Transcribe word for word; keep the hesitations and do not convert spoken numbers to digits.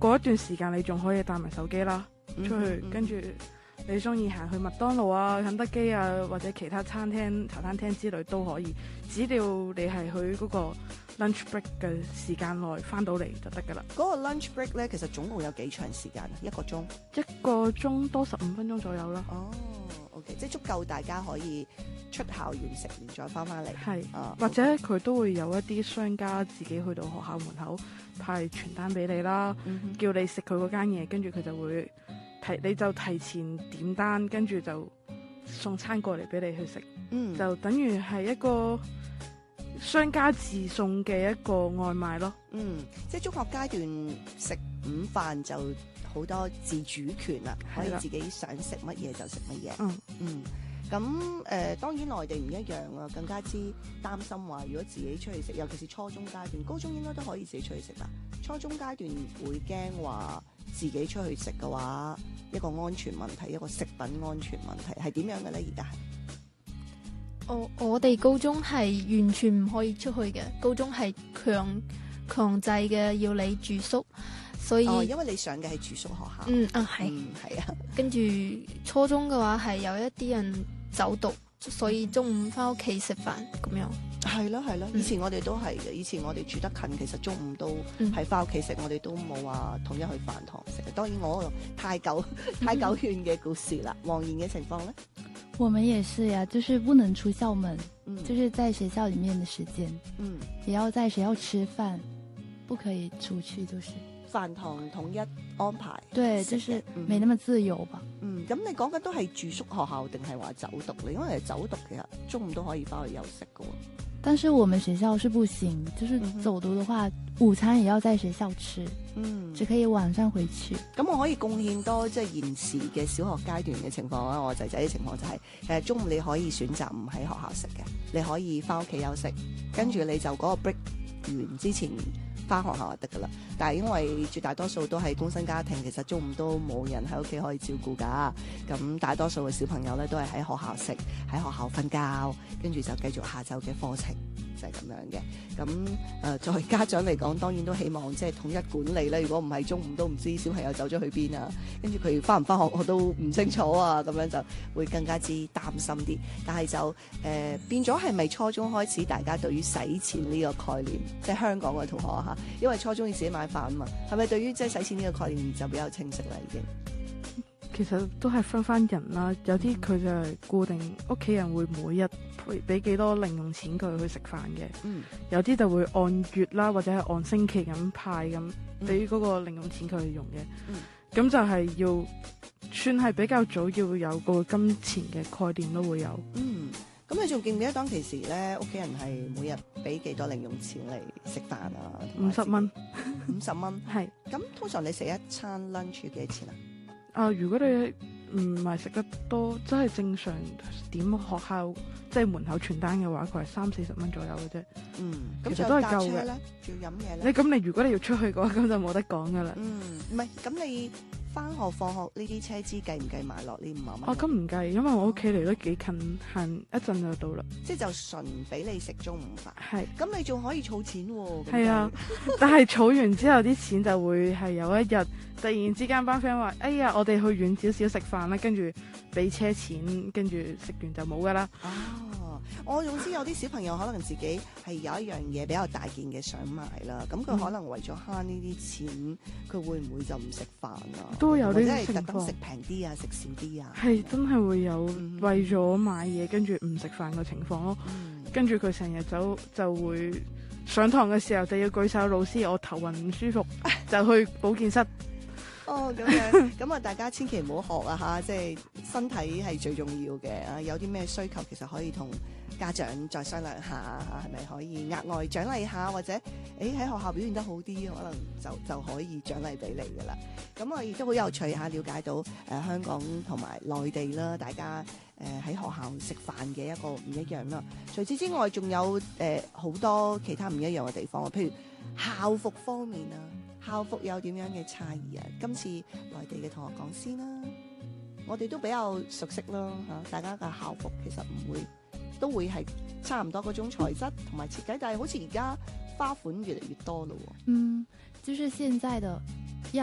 過一段時間你仲可以帶埋手機啦出去， 嗯、 跟住你中意行去麥當勞啊、肯德基啊或者其他餐廳、茶餐廳之類都可以，只要你係去嗰個 lunch break 嘅時間內翻到嚟就得㗎啦。 嗰個 lunch break 咧，其實總共有幾長時間啊？一個鐘？ 一個鐘多十五分鐘左右啦。 哦 OK， 即係足夠大家可以出校園食完再翻翻嚟。 係、 啊， 或者佢都會有一啲商家自己去到學校門口派傳單俾你啦， 嗯、 叫你食佢嗰間嘢，跟住佢就會提你就提前點單，跟住就送餐過嚟俾你去食。 嗯， 就等於係一個商家自送嘅一個外賣咯。 嗯，即係中學階段食午飯就好多自主權啦，可以自己想食乜嘢就食乜嘢。 嗯嗯，咁誒、呃、當然內地唔一樣啊，更加之擔心話如果自己出去食，尤其是初中階段，高中應該都可以自己出去食啦。初中階段會驚話自己出去食嘅話，一個安全問題，一個食品安全問題係點樣嘅咧？而家係我我哋高中係完全唔可以出去嘅，高中係強強制嘅要你住宿，所以、 哦、因為你上嘅係住宿學校。 嗯啊係， 嗯係啊。 跟住初中嘅話係有一啲人走讀，所以中午翻屋企食飯咁樣。 係咯係咯，以前我哋都係嘅，以前我哋住得近，其實中午都係翻屋企食，我哋都冇話統一去飯堂食。當然我太久太久遠嘅故事啦。黃妍嘅情況咧？ 我們也是呀，就是不能出校門， 嗯， 就是在學校裏面的時間， 嗯， 也要在學校吃飯，不可以出去，就是飯堂統一安排。 對，就是沒那麼自由吧。 嗯，咁你講緊都係住宿學校定係話走讀咧？因為走讀其實中午都可以翻去休息噶喎。 但是我們學校是不行，就是走讀的話，嗯、午餐也要在學校吃， 嗯， 只可以晚上回去。 咁我可以貢獻多即係現時嘅小學階段嘅情況啦。我仔仔嘅情況就係、是，誒中午你可以選擇唔喺學校食嘅，你可以翻屋企休息，跟住你就嗰個 break 完之前翻學校就得噶啦。但係因為絕大多數都係工薪家庭，其實中午都冇人喺屋企可以照顧噶。咁大多數嘅小朋友咧都係喺學校食，喺學校瞓覺，跟住就繼續下晝嘅課程，就係、是、咁樣嘅。咁誒、呃、作為家長嚟講，當然都希望即係統一管理啦。如果唔係中午都唔知小朋友走咗去邊啊，跟住佢翻唔翻學我都唔清楚啊，咁樣就會更加之擔心啲。但係就誒、呃、變咗係咪初中開始大家對於使錢呢個概念，即係香港嘅同學嚇，因為初中要自己買飯啊嘛，係咪對於即係使錢呢個概念就比較清晰啦已經？ 其實都係分翻人啦，有啲佢就係固定屋企人會每日俾俾幾多零用錢佢去食飯嘅， 嗯， 有啲就會按月啦或者係按星期咁派咁俾嗰個零用錢佢去用嘅， 嗯， 咁就係要算係比較早要有個金錢嘅概念都會有。 嗯，咁你仲記唔記得當其時咧，屋企人係每日俾幾多零用錢嚟食飯啊？ 五十蚊， 五十蚊， 係。 咁通常你食一餐 lunch 幾多錢啊？ 啊！如果你唔係食得多，即係正常點學校即係門口傳單嘅話，佢係三四十蚊左右嘅啫。 嗯， 其實都係夠嘅。 咧，仲要飲嘢咧。 你咁你如果你要出去嘅話，咁就冇得講噶啦。 嗯，唔係，咁你翻學放學呢啲車資計唔計埋落呢五萬蚊？ 哦，咁唔計，因為我屋企離都幾近，行一陣就到啦。 即係就純俾你食中午飯。 係。 咁你仲可以儲錢喎。 係啊，但係儲完之後啲錢就會係有一日突然之間班 friend 話：哎呀，我哋去遠少少食飯啦，跟住俾車錢，跟住食完就冇噶啦。 哦，我總之有啲小朋友可能自己係有一樣嘢比較大件嘅想買啦，咁佢可能為咗慳呢啲錢，佢會唔會就唔食飯啊？ 都有呢啲情況。 或者係特登食平啲啊，食少啲啊？ 係真係會有為咗買嘢跟住唔食飯嘅情況咯。 嗯、 跟住佢成日走就會上堂嘅時候就要舉手，老師我頭暈唔舒服就去保健室。 哦，咁樣咁啊！大家千祈唔好學啊嚇，即係身體係最重要嘅啊！有啲咩需求其實可以同家長再商量下，係咪可以額外獎勵下，或者誒喺學校表現得好啲，可能就就可以獎勵俾你噶啦。咁啊，亦都好有趣嚇，了解到誒、呃、香港同埋內地啦，大家誒喺、呃、學校食飯嘅一個唔一樣啦。除此之外，仲有誒好、呃、多其他唔一樣嘅地方，譬如校服方面啊。校服有點樣嘅差異啊？今次內地嘅同學講先啦，我哋都比較熟悉啦嚇，大家嘅校服其實唔會都會係差唔多嗰種材質同埋設計，但係好似而家花款越嚟越多咯喎。 嗯，就是現在的。